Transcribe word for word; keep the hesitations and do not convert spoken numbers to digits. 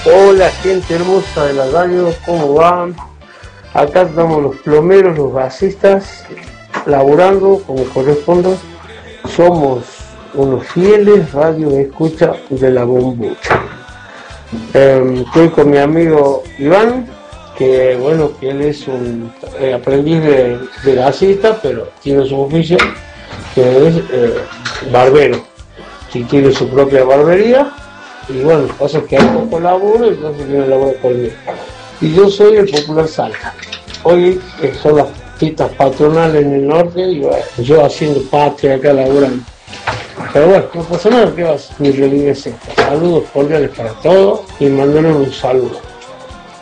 Hola gente hermosa de la radio, ¿cómo van? Acá estamos los plomeros, los gasistas, laburando como corresponde. Somos unos fieles radio de escucha de la bombucha. Eh, estoy con mi amigo Iván, que bueno, que él es un eh, aprendiz de, de gasista, pero tiene su oficio, que es eh, barbero, que tiene su propia barbería. Y bueno, pasa que hay poco laburo, entonces viene a laburar conmigo. Y yo soy el popular Salta. Hoy eh, son las fiestas patronales en el norte y bueno, yo haciendo patria acá laburando. Pero bueno, no pasa nada, ¿qué vas? Mi realidad es esta. Saludos cordiales para todos y mándanos un saludo.